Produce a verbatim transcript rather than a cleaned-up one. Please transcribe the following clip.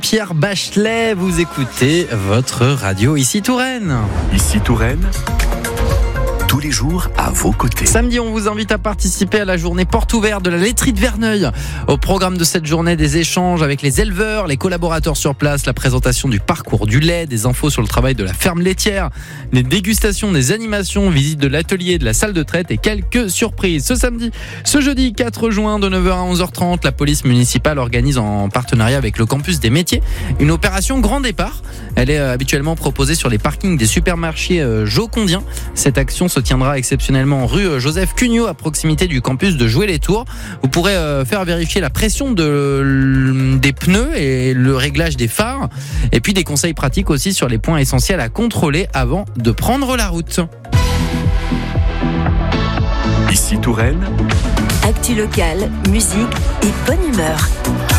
Pierre Bachelet, vous écoutez votre radio Ici Touraine. Ici Touraine, tous les jours à vos côtés. Samedi, on vous invite à participer à la journée porte ouverte de la laiterie de Verneuil. Au programme de cette journée, des échanges avec les éleveurs, les collaborateurs sur place, la présentation du parcours du lait, des infos sur le travail de la ferme laitière, des dégustations, des animations, visite de l'atelier, de la salle de traite et quelques surprises. Ce samedi, ce jeudi quatre juin de neuf heures à onze heures trente, la police municipale organise en partenariat avec le campus des métiers une opération grand départ. Elle est habituellement proposée sur les parkings des supermarchés Jocondiens. Cette action se tiendra exceptionnellement rue Joseph Cugnot à proximité du campus de Joué-les-Tours. Vous pourrez faire vérifier la pression de, des pneus et le réglage des phares et puis des conseils pratiques aussi sur les points essentiels à contrôler avant de prendre la route. Ici Touraine, actu locale, musique et bonne humeur.